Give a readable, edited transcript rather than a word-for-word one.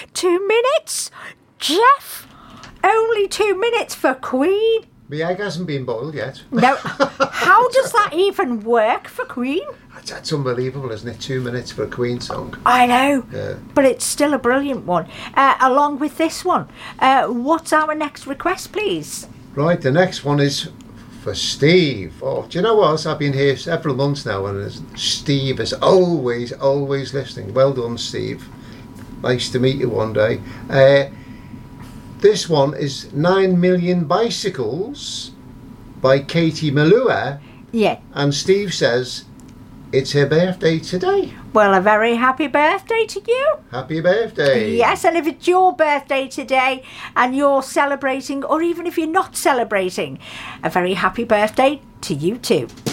2 minutes? Jeff, only 2 minutes for Queen? My egg hasn't been boiled yet. No, how does that even work for Queen? That's unbelievable, isn't it? 2 minutes for a Queen song. I know, Yeah. but it's still a brilliant one. Along with this one, what's our next request, please? Right, the next one is for Steve. Oh, do you know what? I've been here several months now, and Steve is always listening. Well done, Steve. Nice to meet you one day. This one is 9 Million Bicycles by Katie Malua, Yeah. and Steve says it's her birthday today. Well, a very happy birthday to you. Happy birthday. Yes, and if it's your birthday today and you're celebrating, or even if you're not celebrating, a very happy birthday to you too.